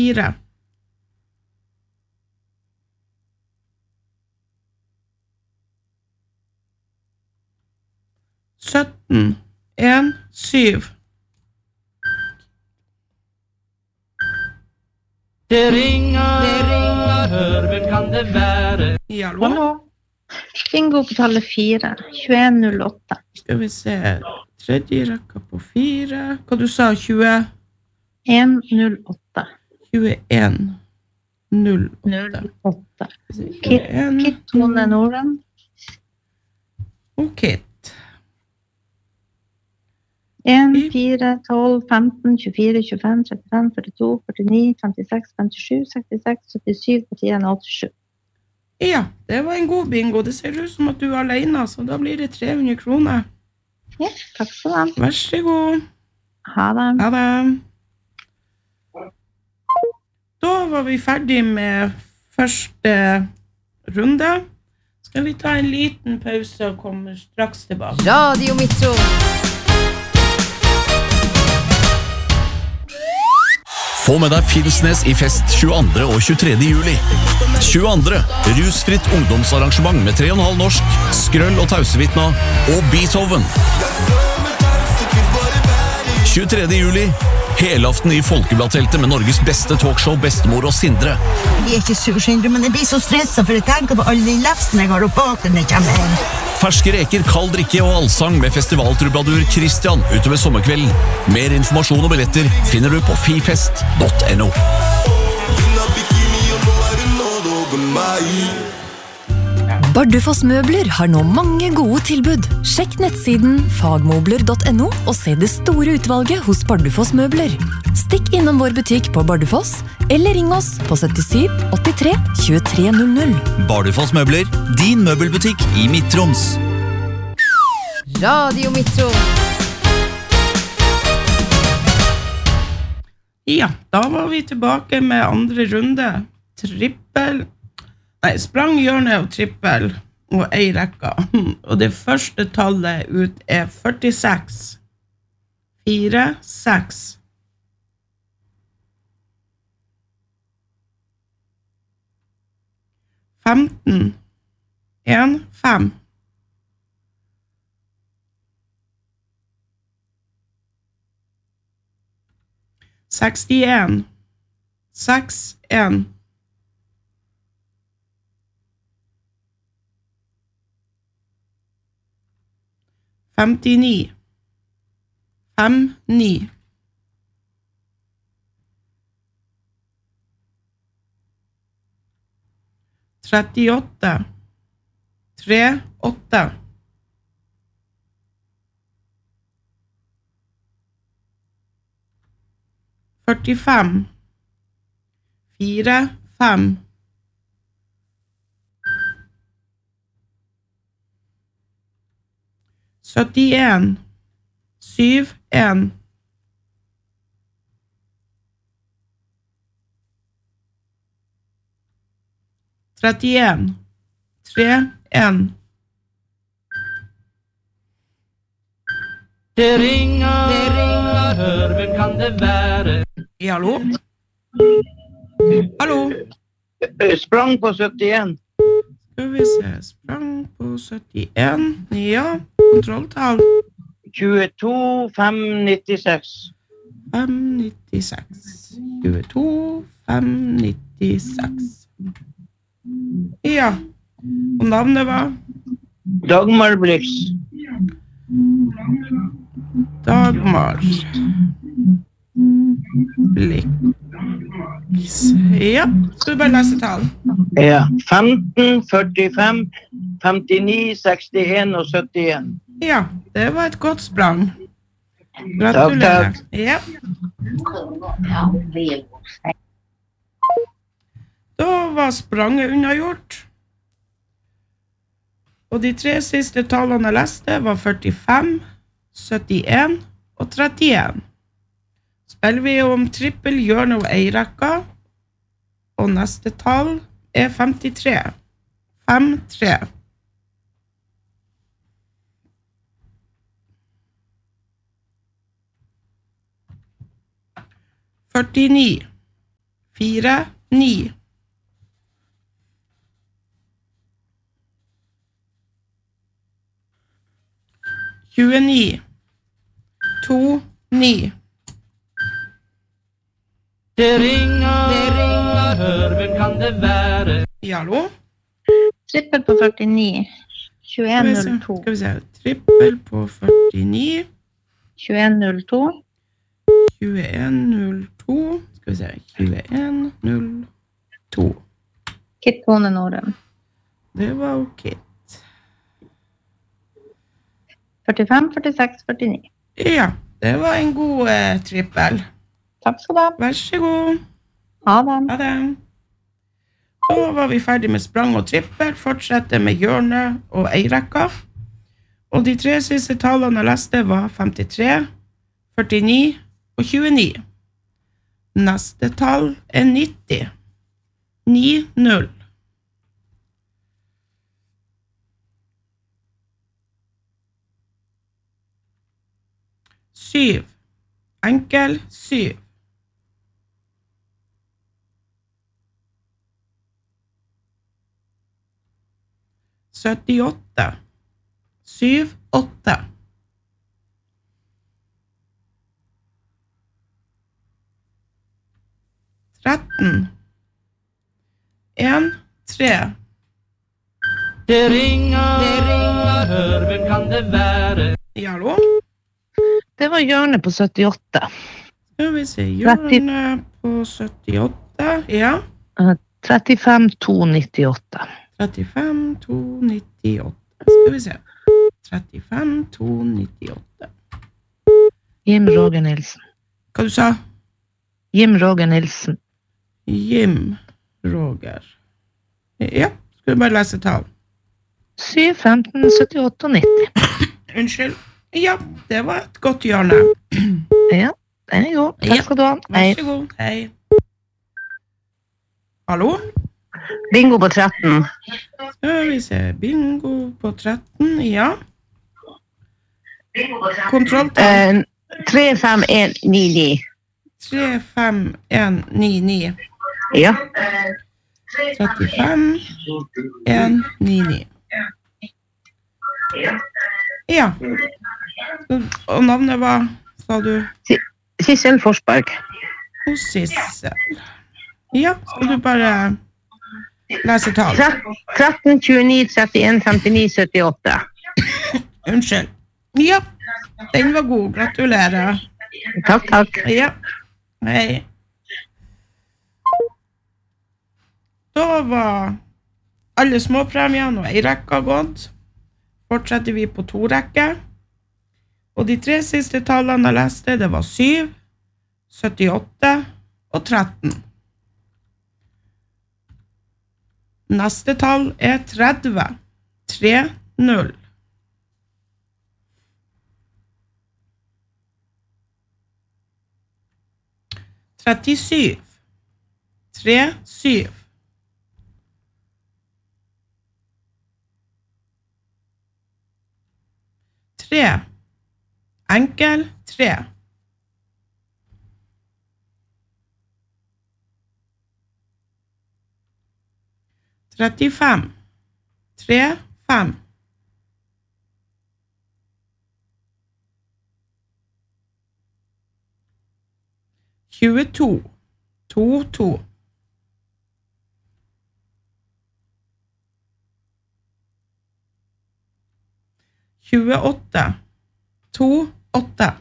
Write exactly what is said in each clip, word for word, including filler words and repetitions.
fire. sytten, en, syv. Det ringer, det ringer, hør, hvem kan det være? Ja, hallo? Hallo. Bingo på tallet fire, tjueen null åtte. Skal vi se, tredje rekka på fire. Hva du sa, tjue? en null åtte. tjueen null åtte. null åtte. Kit, Kit Tone Norden. Og Kit. en, fire, tolv, femten, tjuefire, tjuefem, trettifem, førtito, førtini, femtiseks, femtisju, sekstiseks, syttisju, åttien, åttisju. Ja, det var en god bingo. Det ser ut som at du er alene, så da blir det tre hundre kroner. Ja, takk skal du ha. Vær så god. Ha det. Ha det. Da var vi ferdig med første runde. Skal vi ta en liten pause og komme straks tilbake. Radio Metro. Få med deg Finnsnes i fest tjueandre og tjuetredje juli. tjueandre rusfritt ungdomsarrangement med tre og en halv norsk, Skrøll og Tausevitna og Beethoven. tjuetredje juli, helaften i Folkebladteltet med Norges beste talkshow, Bestemor og Sindre. Jeg er ikke sur, Sindre, men jeg blir så stresset for jeg tenker på alle de lefsene jeg har opp bak når jeg kommer hjem. Ferske reker, kald drikke og allsang med festivaltrubadur Christian utover sommerkvelden. Mer informasjon og billetter finner du på fifest punktum no. Bardufoss Møbler har nå mange gode tilbud. Sjekk nettsiden fagmobler punktum no og se det store utvalget hos Bardufoss Møbler. Stikk innom vår butikk på Bardufoss, eller ring oss på syttisju, åttitre, tjuetre null null. Bardufoss Møbler, din møbelbutikk i Midt-Troms. Radio Metro. Ja, da var vi tilbake med andre runde. Trippel. Nei, sprang, hjørne og trippel og ei rekka. Og det første tallet ut er førtiseks. Fire, seks. femten. En, fem. sekstien. Seks, en. femtini. Fem, ni. trettiåtte. Tre, åtte. førtifem. Fire, fem. syttien. Syv, en. trettien. Tre, en. Det ringer, det ringer, hør, hvem kan det være? Ja, hallo? Hallo? Sprang på syttien. Skal vi se, sprang på syttien. Ja, kontrolltall. tjueto, fem, nittiseks. fem, nittiseks. tjueto, fem, nittiseks. Ja, og navnet var? Dagmar Blix. Dagmar Blix. Ja, skal du bare lese tall? Ja, femten, førtifem, femtini, sekstien og syttien. Ja, det var et godt sprang. Gratulerer. Takk, takk. Ja. Da var spranget unnagjort. Og de tre siste tallene jeg leste var førtifem, syttien og trettien. Spiller vi om trippel, hjørne og ei rekka. Og neste tall er femtitre. Fem, tre. førtini. fire, ni. tjueni, to, ni. Det ringer, det ringer, hør, hvem kan det være? Hallo? Trippel på førtini. Skal vi se, tjueen null to. skal vi se. Trippel på førtini. tjueen null to. tjueen null to. Skal vi se. tjueen null to. Kit Kone Norum. Det var ok. førtifem, førtiseks, førtini. Ja, det var en god eh, trippel. Takk skal du ha. Vær så god. Ha det. Ha det. Da var vi ferdig med sprang og trippel. Fortsette med hjørne og eirekka. Og de tre siste tallene jeg leste var femtitre, førtini og tjueni. Neste tall er nitti. ni, null. Syv. Enkel syv. syttiåtte. Syv, åtte. tretten. En, tre. Det ringer, det ringer, hør, hvem kan det være? Hallo? Det var hjørnet på syttiåtte. Skal vi se, hjørne på syttiåtte. Ja. Eh, trettifem, to, nittiåtte. trettifem, to, nittiåtte. Skal vi se. trettifem, to, nittiåtte. Jim Roger Nilsen. Hva du sa? Jim Roger Nilsen. Jim Roger. Ja, skal du bare lese tall? syv, femten, syttiåtte og nitti. Unnskyld. Ja, det var et godt hjørne. Ja, den er god. Ja. Takk skal du ha. Vær Hei. så god. Hei. Hallo? Bingo på tretten. Skal vi se. Bingo på tretten. Ja. Kontrolltall. Eh, tre, fem, en, ni, ni. tre, fem, en, ni, ni. Ja. trettifem, en, ni, ni. Ja. Og navnet var, sa du? Sissel Forsberg. Hos Sissel. Ja, skal du bare lese tall? tretten, tjueni, trettien, femtini, syttiåtte. Unnskyld. Ja, den var god. Gratulerer. Takk, takk. Ja. Hei. Da var alle småpremiene og ei rekke gått. Fortsetter vi på to rekker. Og de tre siste tallene jeg leste, det var syv, syttiåtte og tretten. Neste tall er tretti. tre, null. trettisju. tre, syv. tre. Enkel tre. trettifem. tre, fem. tjueto. to, to. tjueåtte. to, åtte.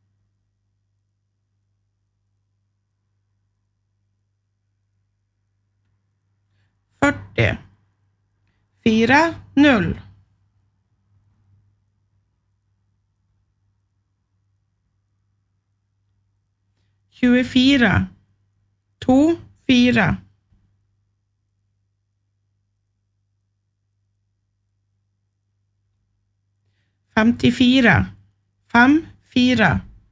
førti. fire, null. tjuefire. to, fire. femtifire. fem, fire.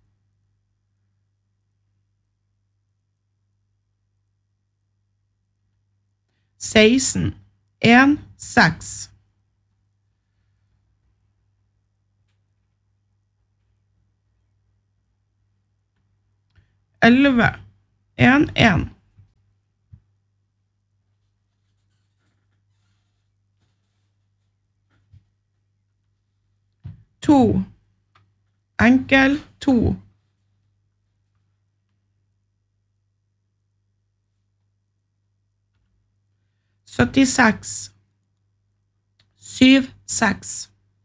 seksten. en, seks. elleve. en, en. to. Enkel to. syttiseks. Syv, seks.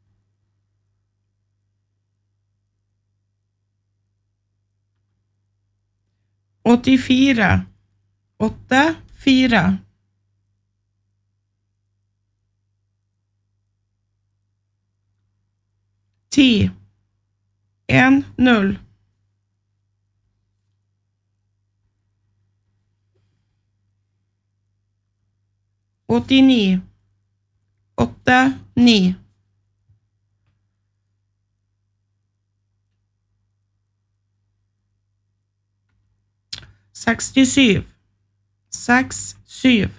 åttifire. Åtte, fire. Ti. En, null. åttini. Åtte, ni. sekstisju. Seks, syv.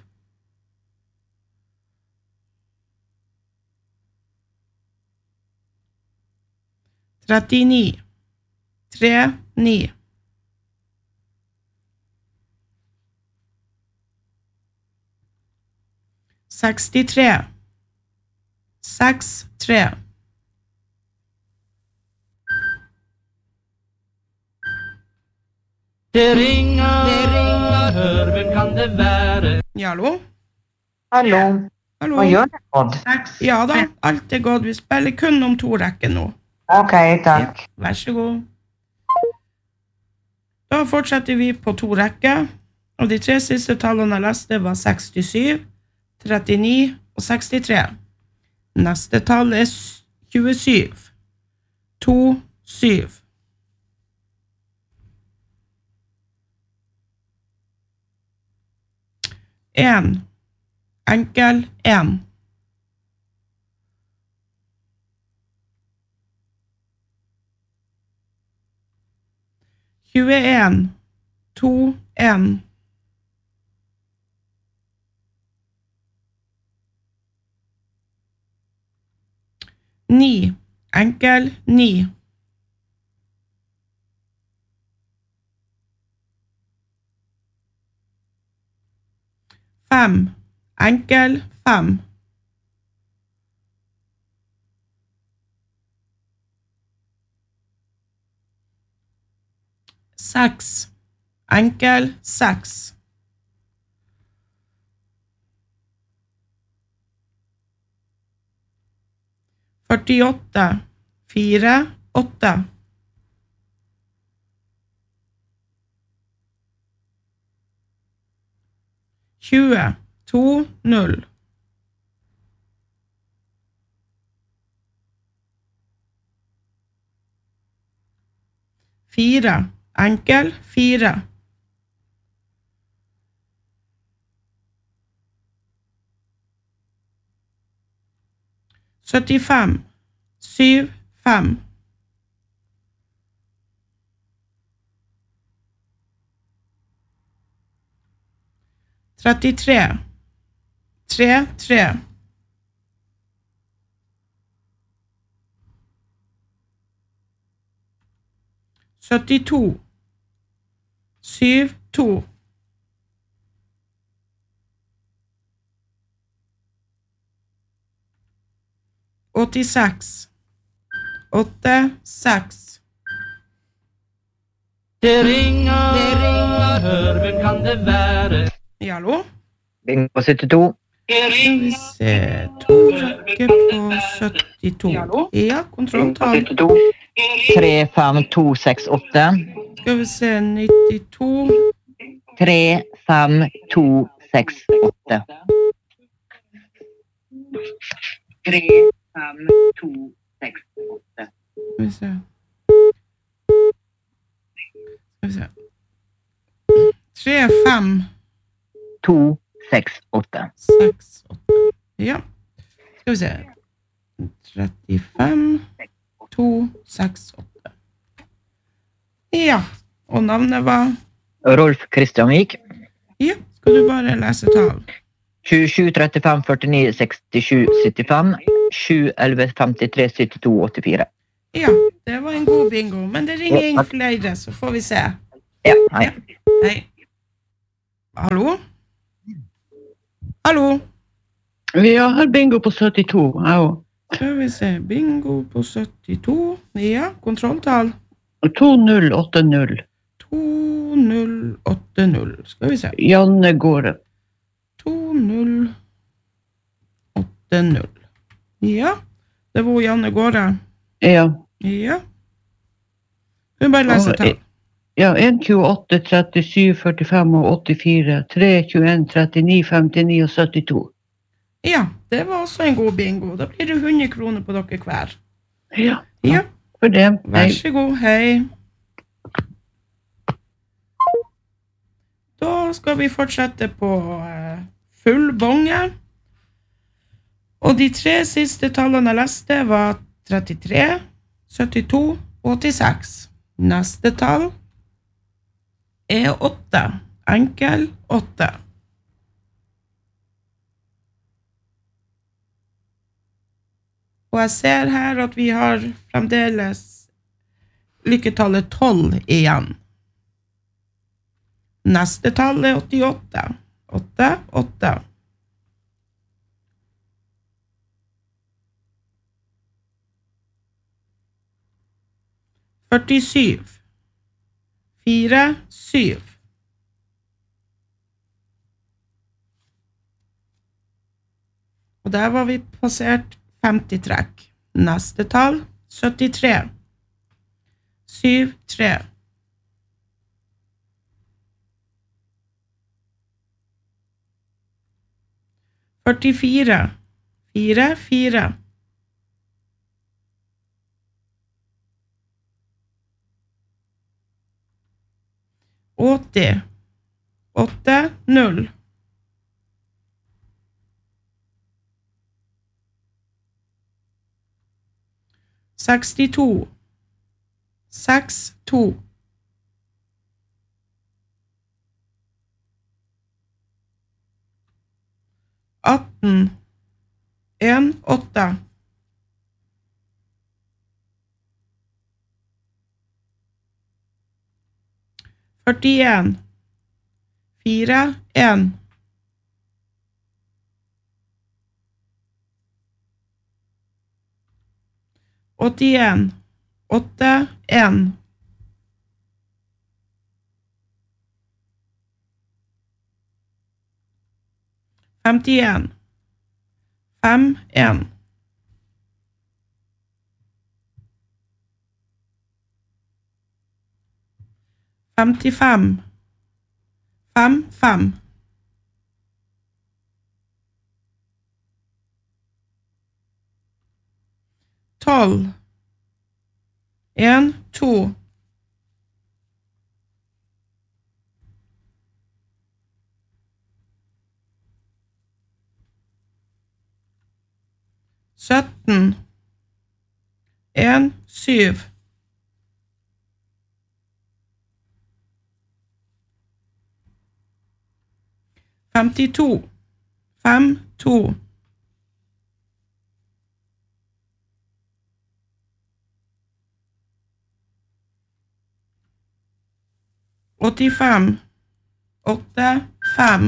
trettini. Tre, ni. sekstitre. Seks, tre. Det ringer, det ringer, hør, hvem kan det være? Ja, hallo? Hallo. Hallo? Hva gjør det, Odd? Ja da, alt er godt. Vi spiller kun om to rekker nå. Ok, takk. Ja, vær så god. Da fortsetter vi på to rekker, og de tre siste tallene jeg leste var sekstisju, trettini og sekstitre. Neste tall er tjuesju. To, syv. En. Enkel, en. tjueen. To, en. Ni. Enkel, ni. Fem. Enkel, fem. Seks. Enkel, seks. førtiåtte. Fire, åtte. tjue. To, null. Fire. Enkel, fire. syttifem. Syv, fem. trettitre. Tre, tre. syttito. Syv, to. åttiseks. Åtte, seks. Det ringer, det ringer, hør, hvem kan det være? Ja, hallo? Bingo syttito. Skal vi se, to rekker på syttito. Ja, kontrolltall. tre, fem, to, seks, åtte. Skal vi se, nittito. tre, fem, to, seks, åtte. tre, fem, to, seks, åtte. Skal vi se. Skal vi se. tre, fem. to, seks, åtte. seks, åtte. Ja. Skal vi se. trettifem. to, seks, åtte. Ja. Og navnet var? Rolf Christian Vik. Ja. Skal du bare lese tall? tjuesju, trettifem, førtini, sekstisju, syttifem. sju, elleve, femtitre, syttito, åttifire. Ja, det var en god bingo. Men det ringer inn flere, så får vi se. Ja, hei. Ja. Hei. Hallo? Hallo? Vi har bingo på syttito. Ja. Skal vi se, bingo på syttito. Ja, kontrolltall. to null åtte null. to null åtte null. Skal vi se. Janne Gårde. to null åtte null. Ja, det var Janne Gårde. Ja. Ja. Hun bare leser tall. Ja, en tjueåtte, trettisju, førtifem og åttifire, tre tjueen, trettini, femtini og syttito. Ja, det var også en god bingo. Da blir det hundre kroner på dere hver. Ja, Ja, for det. vær så god, hei. Da skal vi fortsette på eh, full bonge. Og de tre siste tallene jeg leste var trettitre, syttito og åttiseks. Neste tall er åtte. Enkel åtte. Og jeg ser her at vi har fremdeles lykketallet tolv igjen. Neste tall er åttiåtte. åtte, åtte. førtisju. fire, syv. Og der var vi passert femti trekk. Neste tall, syttitre. syv, tre. førtifire. fire, fire. åtti. åtte, null. sekstito. seks, to. atten. en, åtte. førtien. fire, en. åttien. åtte, en. femtien. fem, en. femtifem. fem, fem. tolv. en, to. sytten. en, syv. femtito. fem, to. åttifem. åtte, fem.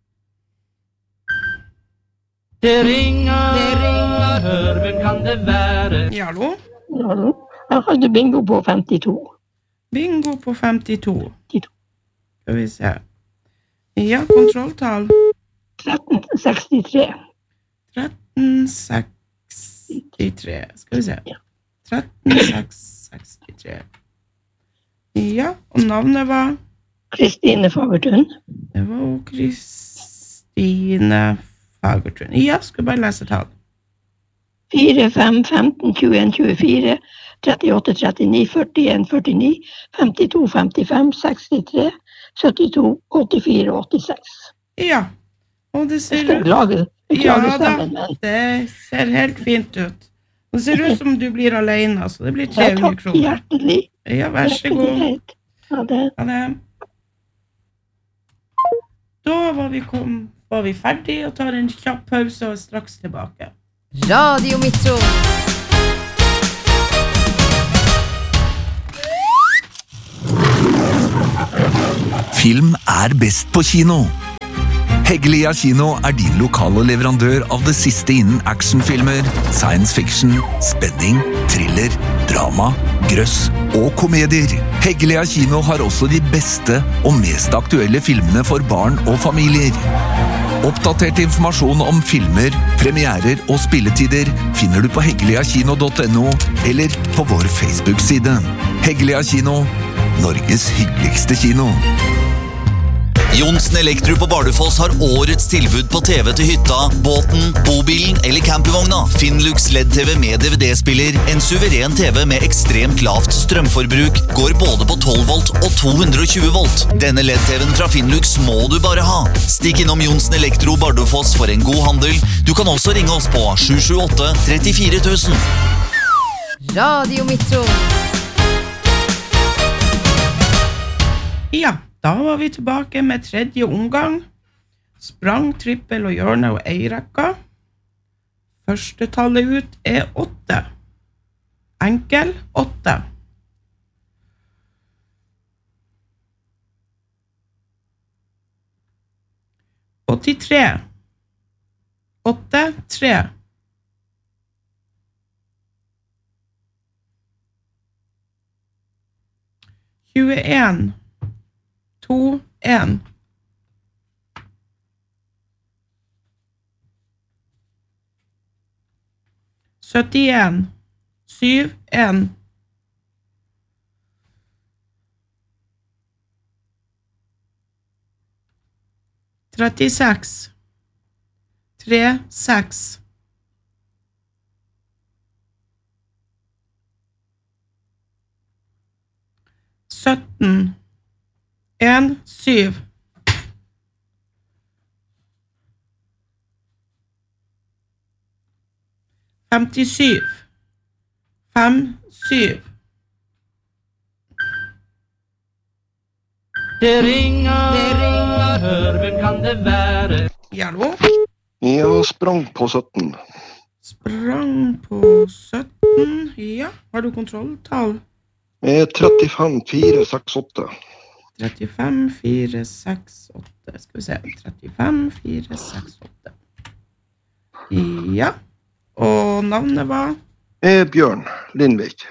Det ringer, det ringer, hør, hvem kan det være? Ja, hallo? Ja, jeg hadde bingo på femtito. Bingo på femtito. femtito. Skal vi se. Ja, kontrolltall. tretten sekstitre. tretten sekstitre. Skal vi se. tretten sekstitre. Ja, og navnet var? Kristine Fagertun. Det var jo Kristine Fagertun. Ja, skal bare lese tall. fire, fem, femten, tjueen, tjuefire, trettiåtte, trettini, førtien, førtini, femtito, femtifem, sekstitre, syttito, åttifire, åttiseks. Ja, og det ser Jeg beklager, beklager Ja da, stemmen, men det ser helt fint ut. Det ser ut som du blir alene, så det blir tre hundre takk kroner. hjertelig. Ja, vær så god. Greit. Ha det. Ha det. Da var vi, kom, var vi ferdig og tar en kjapp pause og er straks tilbake. Radio Metro. Film er best på kino. Heggelia Kino er din lokale leverandør av det siste innen actionfilmer, science fiction, spenning, thriller, drama, grøss og komedier. Heggelia Kino har også de beste og mest aktuelle filmene for barn og familier. Oppdatert informasjon om filmer, premierer og spilletider finner du på heggelia-kino punktum no eller på vår Facebook-side. Heggelia Kino, Norges hyggeligste kino. Jonsen Elektro på Bardufoss har årets tilbud på T V til hytta, båten, bobilen eller campingvogna. Finnlux L E D-T V med D V D-spiller, en suveren T V med ekstremt lavt strømforbruk, går både på tolv volt og to hundre og tjue volt. Denne L E D-T V-en fra Finnlux må du bare ha. Stikk innom Jonsen Elektro Bardufoss for en god handel. Du kan også ringe oss på sju sju åtte tre fire tusen. Radio Metro. Ja, da var vi tilbake med tredje omgang. Sprang, trippel og hjørne og eirekka. Første tallet ut er åtte. Enkel, åtte. åttitre. Åtte, tre. tjueen. To, en. syttien. Syv, en. trettiseks. Tre, seks. sytten. En, syv. Femtisyv. Fem, syv. Det ringer, det ringer, hør, hvem kan det være? Hallo? Ja, sprang på sytten. Sprang på sytten, ja. Har du kontrolltall? Eh, trettifem, fire, seks, åtte. trettifem, fire, seks, åtte. Skal vi se. trettifem, fire, seks, åtte. Ja. Og navnet var? Eh, Bjørn Lindvik.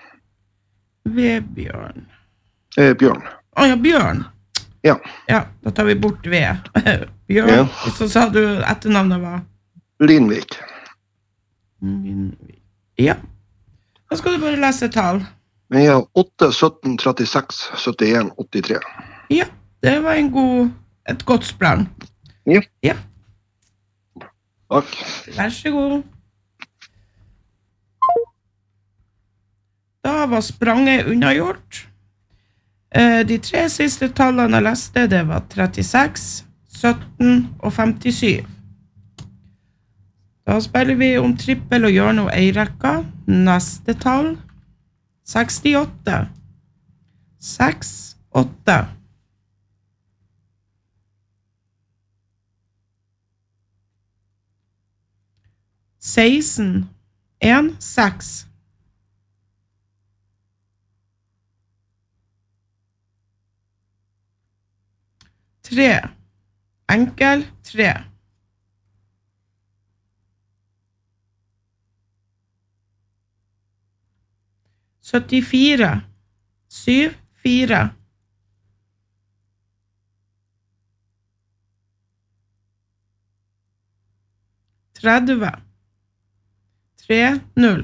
Vebjørn. Eh, Bjørn. Å ja, Bjørn. Ja. Ja, da tar vi bort ved. Bjørn. Ja. Og så sa du etternavnet var? Lindvik. Lindvik. Ja. Da skal du bare lese tall. Ja, åtte, sytten, trettiseks, syttien, åttitre. Ja, det var en god, et godt sprang. Ja. Ja. Takk. Vær så god. Da var spranget unnagjort. De tre siste tallene jeg leste, det var trettiseks, sytten og femtisyv. Da spiller vi om trippel og hjørne og eirekka. Neste tall, sekstiåtte. Seks, åtte. seksten, en, seks. Tre. Enkel, tre. syttifire. Syv, fire. tretti. Tre, null.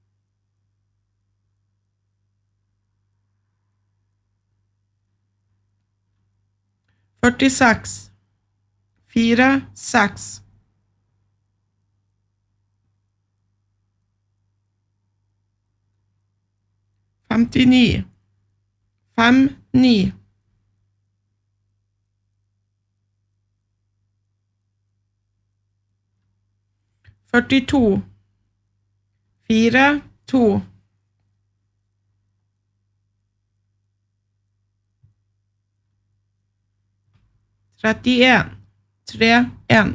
førtiseks. Fire, seks. femtini. Fem, ni. førtito. Fire, to. trettien. Tre, en.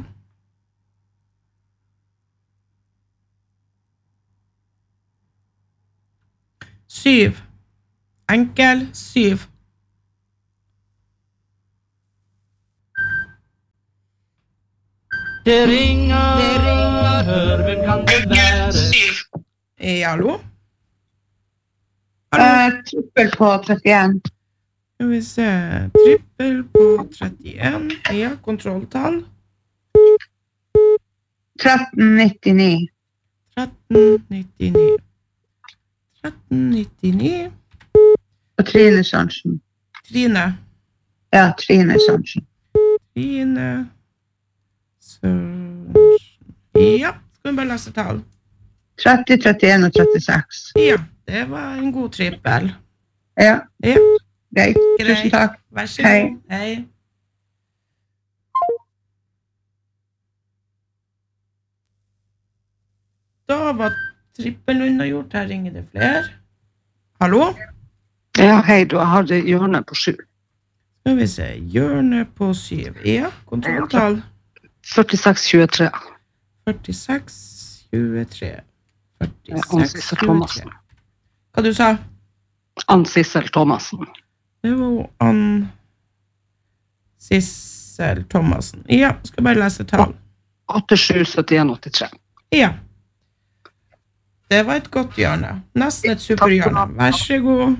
Syv. Enkel, syv. Det ringer, det ringer, hør, hvem kan det være? Eh, hallo? Uh, trippel på trettien. Skal vi se, trippel på trettien, ja, kontrolltall. tretten nittini. tretten nittini. tretten nittini. Og Trine Sørensen. Trine. Ja, Trine Sørensen. Trine Sørensen. Ja, skal vi bare lese tall. tretti, trettien og trettiseks. Ja, det var en god trippel. Ja, Ja, greit. Tusen takk. vær så Hei. god. Hei. Da var trippelen unnagjort. Her ringer det flere. Hallo? Ja, hei, du har det hjørnet på sju. Skal vi se, hjørnet på syv. Ja, kontrolltall. førtiseks tjuetre. førtiseks tjuetre. førtiseks Ann-Sissel Thomassen. Hva du sa? Ann-Sissel Thomassen. Det var jo Ann-Sissel Thomassen. Ja, skal bare lese tall. åtte sju syttien åttitre. Ja. Det var et godt hjørne. Nesten et superhjørne. Vær så god.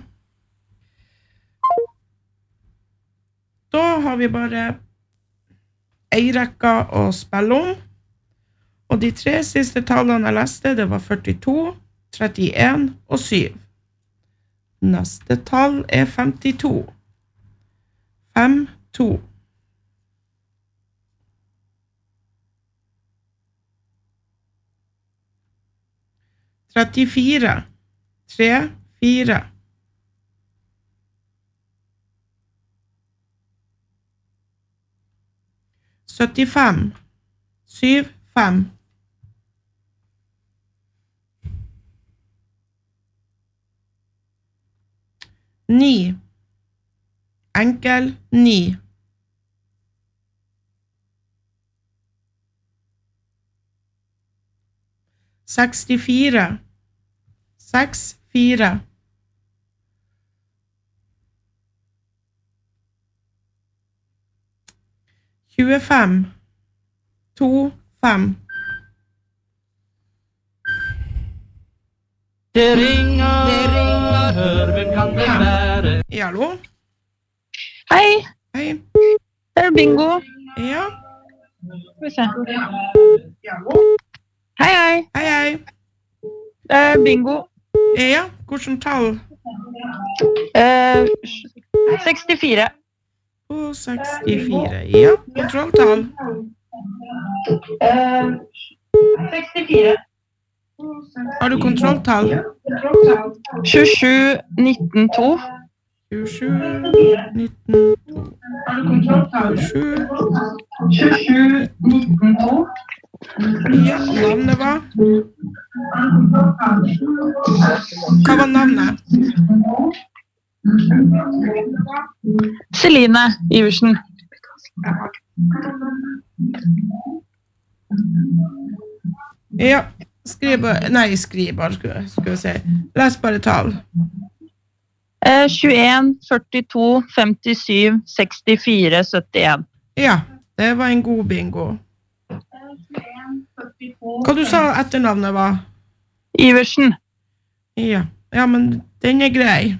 Da har vi bare ei rekke å spille om. Og de tre siste tallene jeg leste, det var førtito, trettien og syv. Neste tall er femtito. fem, to. trettifire, tre, fire. syttifem, syv, fem. Ni. Enkel, ni. Sekstifire. Seks, fire. Tjuefem. To, fem. Det ringer, det ringer, hør, hvem kan det være? Ja, hallo? Hei. Hei. Det er bingo. Ja. Skal vi se. Hei, hei. Hei, hei. Det er bingo. Ja, hvordan tall? Eh, sekstifire. Og sekstifire, ja. Kontrolltall. Eh, sekstifire. Har du kontrolltall? tjuesju nitten to. tjuesju nitten to. Har du kontrolltall? tjuesju nitten to. Ja, navnet var? Hva var navnet? Celine Iversen. Ja, skriver, nei, skriver, skulle, skulle jeg si. Les bare tall. Eh, tjueen, førtito, femtisju, sekstifire, syttien. Ja, det var en god bingo. Hva du sa etternavnet var? Iversen. Ja, ja, men den er grei.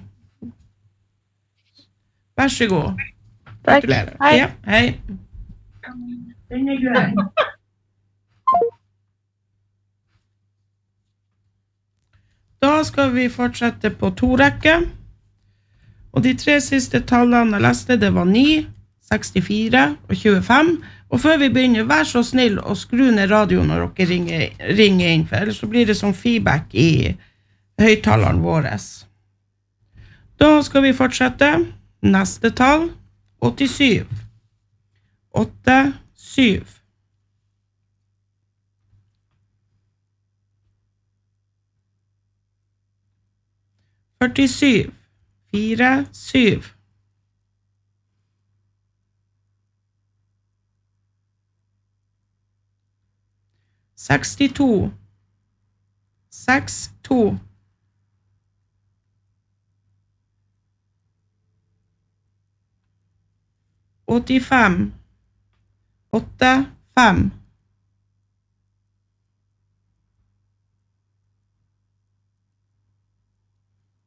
Vær så god. Takk. Hei. Ja, hei. Den er grei. Da skal vi fortsette på to rekker. Og de tre siste tallene jeg leste, det var ni, sekstifire og tjuefem. Og før vi begynner, vær så snill å skru ned radioen når dere ringer, ringer inn, for ellers så blir det sånn feedback i høyttaleren våre. Da skal vi fortsette. Neste tall, åttisyv. åtte, syv. førtisju, fire, syv. sekstito, seks, to. åttifem, åtte, fem.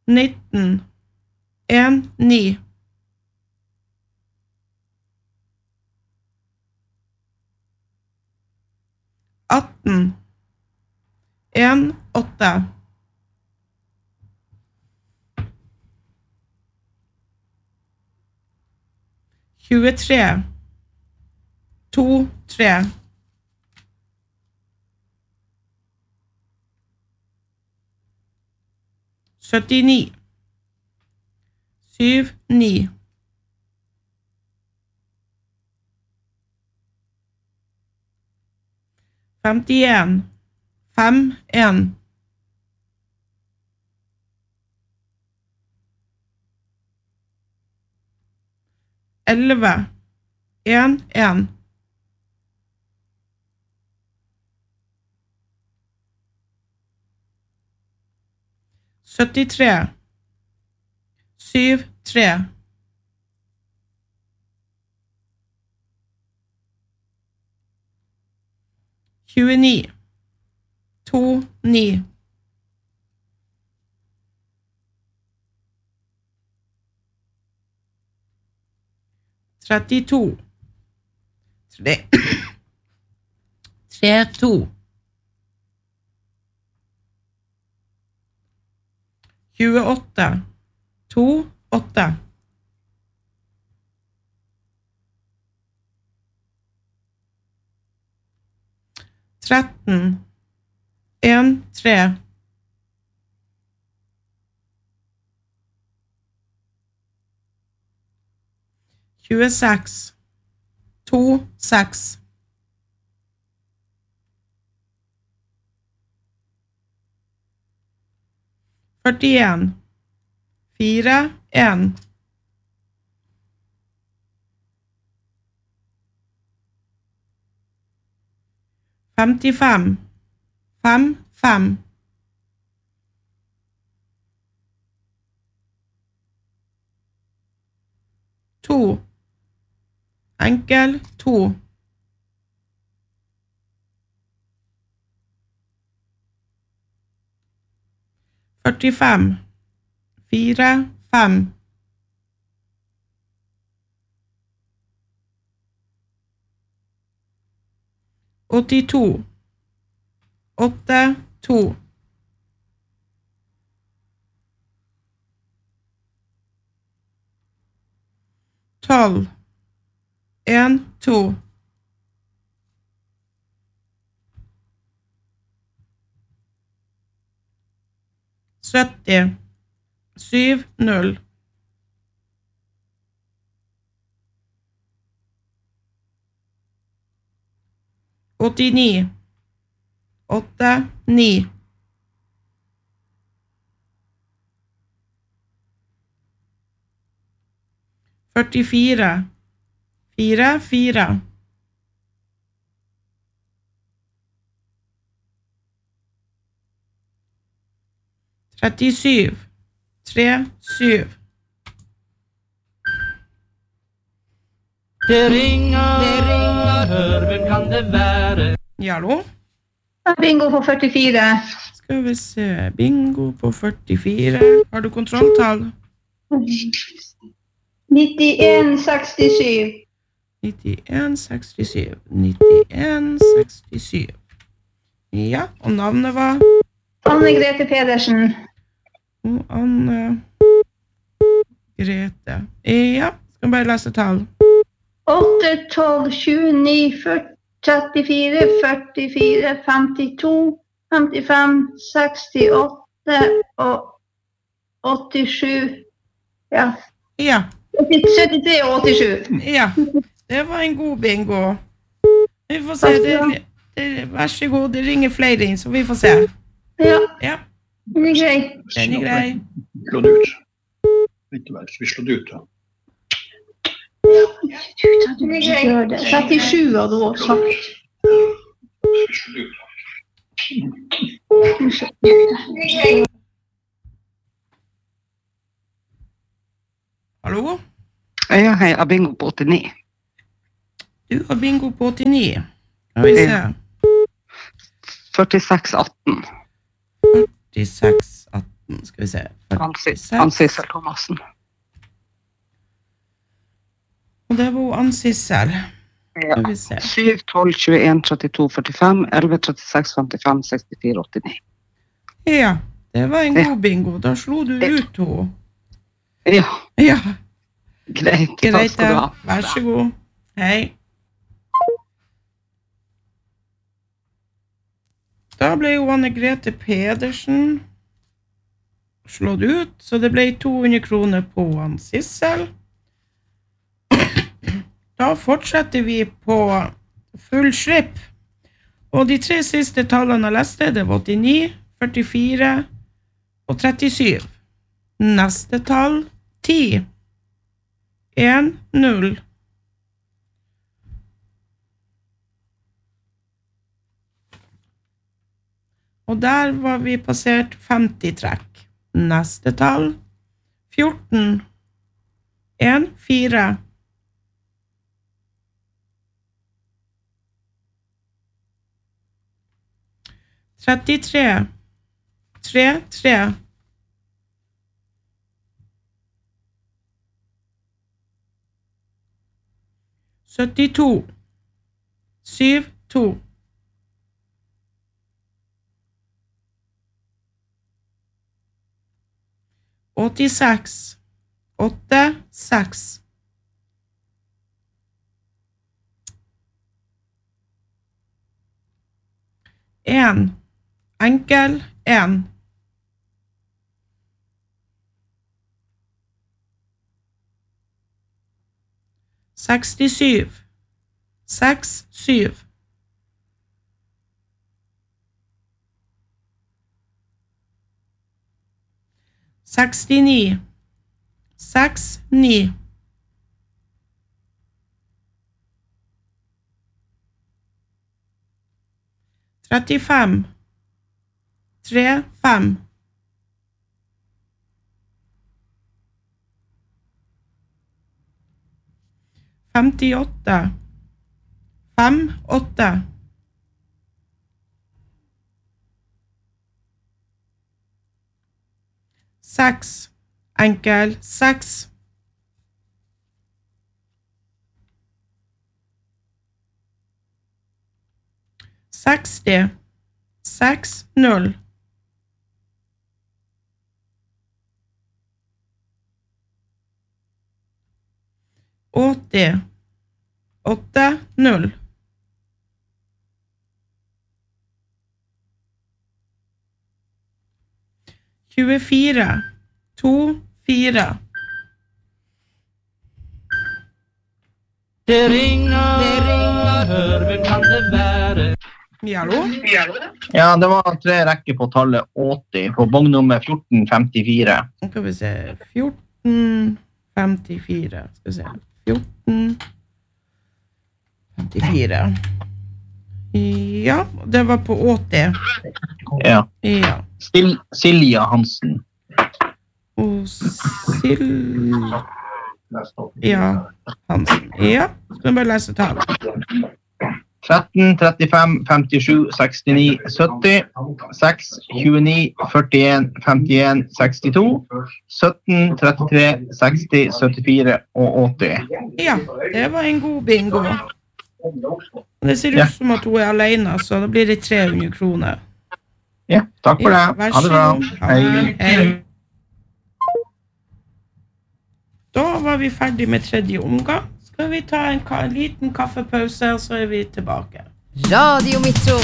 nitten, en, ni. atten, en, åtte. tjuetre, to, tre. syttini, syv, ni. femtien, fem, en. elleve, en, en. syttitre, syv, tre. tjueni, to, ni. trettito, tre, tre, to. tjueåtte, to, åtte. tretten, en, tre. tjueseks, to, seks. førtien, fire, en. femtifem, fem, fem. to. Enkel, to. førtifem, fire, fem. åttito, åtte, to. tolv, en, to. sytti, syv, null. åttini, åtte, ni. førtifire, fire, fire. trettisju, tre, syv. Det ringer, det ringer, hør, hvem kan det være? Ja, hallo? Bingo på førtifire. Skal vi se, bingo på førtifire. Har du kontrolltall? nittien, sekstisju. nittien, sekstisju. nittien, sekstisju. Ja, og navnet var? Anne Grete Pedersen. Og Anne Grete. Ja, skal bare lese tall. åtte, tolv, tjueni, trettifire, førtifire, femtito, femtifem, sekstiåtte og åttisju. Ja. Ja. syttitre og åttisju. Ja, det var en god bingo. Vi får se, det, det, vær så god, det ringer flere inn, så vi får se. Ja. Ja. Den er grei. Den er grei. Slå det ut. Ikke vel, så vi slår det ut, ja. Den er grei. trettisju har du også sagt. Vi slår det ut. Den er grei. Hallo? Ja, hei, jeg har bingo på åttini. Du har bingo på åttini. Skal vi se. førtiseks, atten. førtiseks, atten. Skal vi se. Ann-Sissel Thomassen. Og det var Ann-Sissel. Ja. syv, tolv, tjueen, trettito, førtifem, elleve, trettiseks, femtifem, sekstifire, åttini. Ja, det var en god bingo. Da slo du ut henne. Ja. Ja. Greit, Greit, takk skal du ha. Vær så god. Hei. Da ble jo Anne-Grete Pedersen slått ut, så det ble to hundre kroner på Ann-Sissel. Da fortsetter vi på full slipp. Og de tre siste tallene jeg leste, det var åttini, førtifire og trettisju. Neste tall, ti. en, null. Og der var vi passert femti trekk. Neste tall, fjorten. en, fire. trettitre. tre, tre. syttito. syv, to. åttiseks. åtte, seks. en. Enkel, en. sekstisju. seks, syv. sekstini. seks, ni. trettifem. tre, fem. femtiåtte. fem, åtte. seks. Enkel, seks. seksti. seks, null. åtti. åtte, null. tjuefire. to, fire. Det ringer, det ringer, hør, hvem kan det være? Hallo? Ja, det var tre rekker på tallet åtti, på bong nummer fjorten femtifire. Nå kan vi se, fjorten femtifire, skal vi se, fjorten femtifire. Ja, det var på åtti. Ja. Ja. Sil Silja Hansen. Og Sil... Ja, Hansen. Ja, skal vi bare lese tallet. tretten, trettifem, femtisju, sekstini, sytti, seks, tjueni, førtien, femtien, sekstito, sytten, trettitre, seksti, syttifire og åtti. Ja, det var en god bingo. Det ser ut Ja. som at hun er alene, så da blir det tre hundre kroner. Ja, takk for det. Ja, vær Ha det så bra. god. Ha Hei. det. Hei. Da var vi ferdig med tredje omgang. Skal vi ta en, ka en liten kaffepause, og så er vi tilbake. Radio Metro.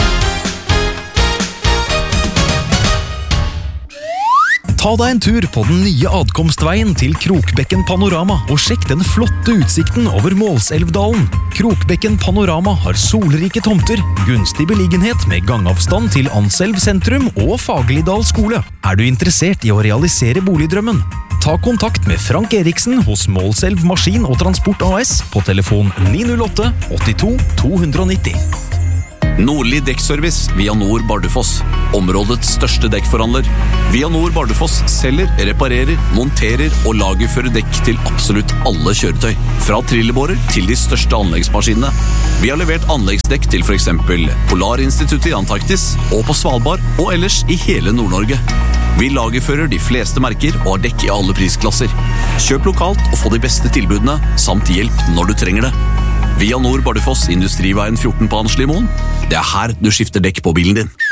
Ta deg en tur på den nye adkomstveien til Krokbekken Panorama og sjekk den flotte utsikten over Målselvdalen. Krokbekken Panorama har solrike tomter, gunstig beliggenhet med gangavstand til Anselv sentrum og Fagerlidal skole. Er du interessert i å realisere boligdrømmen? Ta kontakt med Frank Eriksen hos Målselv Maskin og Transport A S på telefon ni null åtte, åttito, to nitti. Nordlig Dekkservice via Nord Bardufoss. Områdets største dekkforhandler. Via Nord Bardufoss selger, reparerer, monterer og lagerfører dekk til absolutt alle kjøretøy. Fra trillebårer til de største anleggsmaskinene. Vi har levert anleggsdekk til for eksempel Polarinstituttet i Antarktis og på Svalbard og ellers i hele Nord-Norge. Vi lagerfører de fleste merker og har dekk i alle prisklasser. Kjøp lokalt og få de beste tilbudene, samt hjelp når du trenger det. Via Nord Bardufoss, Industriveien fjorten på Anslimoen. Det er her du skifter dekk på bilen din.